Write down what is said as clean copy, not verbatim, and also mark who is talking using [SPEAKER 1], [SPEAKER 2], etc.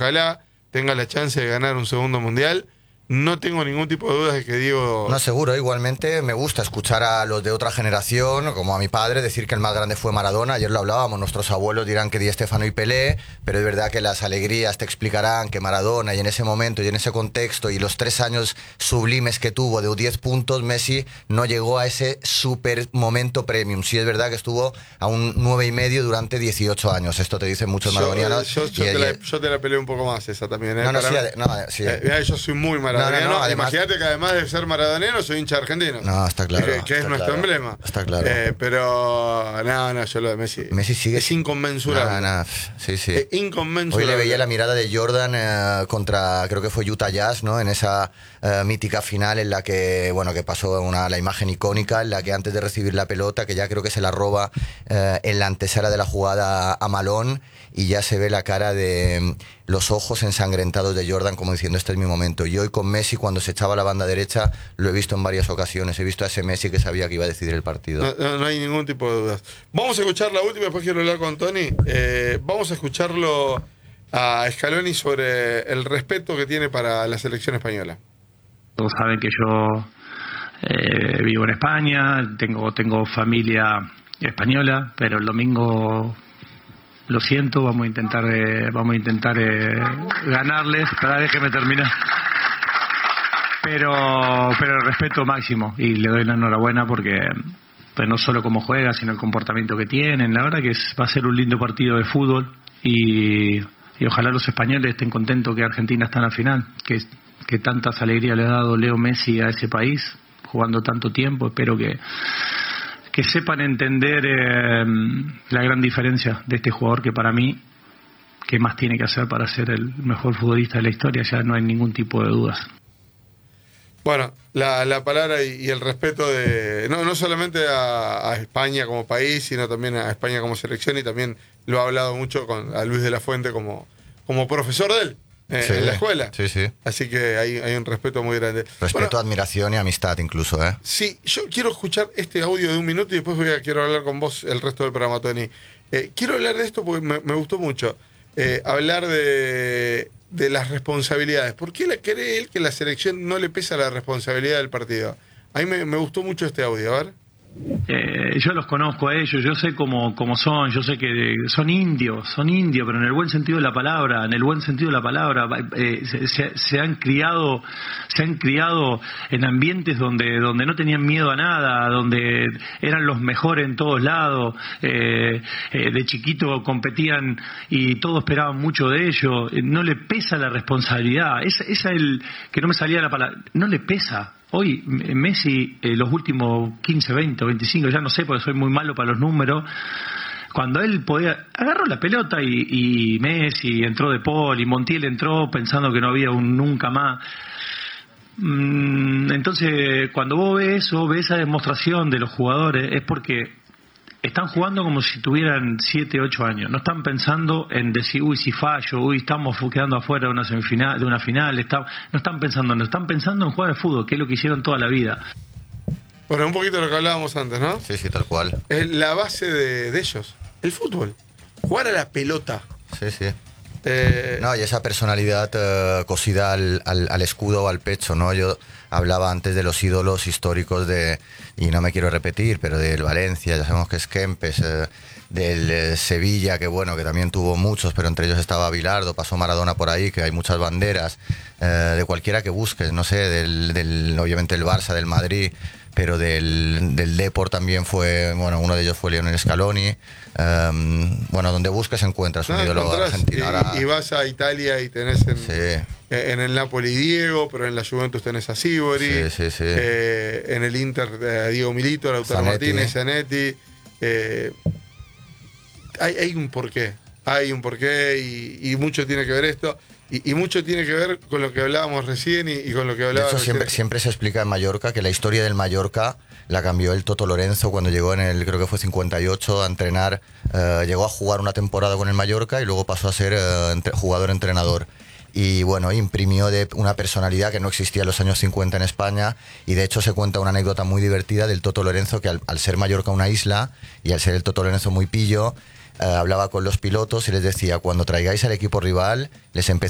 [SPEAKER 1] ojalá tenga la chance de ganar un segundo mundial. No tengo ningún tipo de dudas de que Diego...
[SPEAKER 2] No, seguro. Igualmente me gusta escuchar a los de otra generación, como a mi padre, decir que el más grande fue Maradona. Ayer lo hablábamos, nuestros abuelos dirán que Di Stéfano y Pelé, pero es verdad que las alegrías te explicarán que Maradona, y en ese momento y en ese contexto y los 3 años sublimes que tuvo de 10 puntos, Messi no llegó a ese super momento premium. Sí es verdad que estuvo a un 9,5 durante 18 años. Esto te dicen muchos maradonianos.
[SPEAKER 1] Yo te la peleé un poco más esa también. Yo soy muy maradoniano. Además, imagínate que además de ser maradoniano soy hincha argentino.
[SPEAKER 2] No, está claro.
[SPEAKER 1] Que es nuestro emblema.
[SPEAKER 2] Está claro.
[SPEAKER 1] Pero yo lo de Messi
[SPEAKER 2] sigue.
[SPEAKER 1] Es inconmensurable.
[SPEAKER 2] Sí.
[SPEAKER 1] Inconmensurable.
[SPEAKER 2] Hoy le veía la mirada de Jordan contra, creo que fue Utah Jazz, ¿no? En esa mítica final en la que, que pasó la imagen icónica, en la que antes de recibir la pelota, que ya creo que se la roba en la antesala de la jugada a Malone, y ya se ve la cara de los ojos ensangrentados de Jordan como diciendo este es mi momento. Y hoy con Messi, cuando se echaba a la banda derecha, lo he visto en varias ocasiones. He visto a ese Messi que sabía que iba a decidir el partido.
[SPEAKER 1] No hay ningún tipo de dudas. Vamos a escuchar la última, después quiero hablar con Tony. Vamos a escucharlo a Scaloni sobre el respeto que tiene para la selección española.
[SPEAKER 3] Todos saben que yo vivo en España, tengo familia española, pero el domingo... Lo siento, vamos a intentar ganarles. Espera, déjeme terminar. Pero el respeto máximo, y le doy la enhorabuena porque pues no solo cómo juega, sino el comportamiento que tienen. La verdad que va a ser un lindo partido de fútbol y ojalá los españoles estén contentos que Argentina está en la final, que tantas alegrías le ha dado Leo Messi a ese país, jugando tanto tiempo. Espero que sepan entender la gran diferencia de este jugador, que para mí, ¿qué más tiene que hacer para ser el mejor futbolista de la historia? Ya no hay ningún tipo de dudas.
[SPEAKER 1] Bueno, la palabra y el respeto de no solamente a España como país, sino también a España como selección, y también lo ha hablado mucho a Luis de la Fuente como profesor de él. En la escuela.
[SPEAKER 2] Sí.
[SPEAKER 1] Así que hay un respeto muy grande.
[SPEAKER 2] Respeto, admiración y amistad incluso, ¿eh?
[SPEAKER 1] Sí, yo quiero escuchar este audio de 1 minuto y después quiero hablar con vos el resto del programa, Tony. Quiero hablar de esto porque me gustó mucho. Hablar de las responsabilidades. ¿Por qué cree él que la selección no le pesa la responsabilidad del partido? A mí me gustó mucho este audio, a ver.
[SPEAKER 3] Yo los conozco a ellos, yo sé cómo son, yo sé que son indios, pero en el buen sentido de la palabra, se han criado en ambientes donde no tenían miedo a nada, donde eran los mejores en todos lados, de chiquito competían y todos esperaban mucho de ellos. No le pesa la responsabilidad, esa que no me salía la palabra, no le pesa. Hoy Messi, los últimos 15, 20 o 25, ya no sé porque soy muy malo para los números, cuando él agarró la pelota y Messi entró de Paul y Montiel entró pensando que no había un nunca más. Entonces, cuando vos ves esa demostración de los jugadores, es porque están jugando como si tuvieran 7, 8 años. No están pensando en decir, si fallo, estamos quedando afuera de una semifinal, de una final. No están pensando en jugar al fútbol, que es lo que hicieron toda la vida.
[SPEAKER 1] Bueno, un poquito de lo que hablábamos antes, ¿no?
[SPEAKER 2] Sí, tal cual.
[SPEAKER 1] Es la base de ellos, el fútbol. Jugar a la pelota.
[SPEAKER 2] Sí. Y esa personalidad cosida al escudo o al pecho, ¿no? Yo hablaba antes de los ídolos históricos y no me quiero repetir, pero del Valencia, ya sabemos que es Kempes, del Sevilla, que también tuvo muchos, pero entre ellos estaba Bilardo, pasó Maradona por ahí, que hay muchas banderas, de cualquiera que busques, no sé, obviamente el Barça, del Madrid, pero del Depor también fue, uno de ellos fue Lionel Scaloni. Donde busques encuentras un ídolo argentino.
[SPEAKER 1] Y vas a Italia y tenés en el Napoli Diego, pero en la Juventus tenés a Sivori.
[SPEAKER 2] Sí.
[SPEAKER 1] En el Inter Diego Milito, Lautaro Martínez, Zanetti. Hay un porqué. Y mucho tiene que ver esto. Y mucho tiene que ver con lo que hablábamos recién y con lo que hablaba.
[SPEAKER 2] De hecho, siempre se explica en Mallorca que la historia del Mallorca la cambió el Toto Lorenzo cuando llegó creo que fue 58 a entrenar. Llegó a jugar una temporada con el Mallorca y luego pasó a ser jugador-entrenador. Y imprimió una personalidad que no existía en los años 50 en España, y de hecho se cuenta una anécdota muy divertida del Toto Lorenzo, que al ser Mallorca una isla y al ser el Toto Lorenzo muy pillo, hablaba con los pilotos y les decía: cuando traigáis al equipo rival, les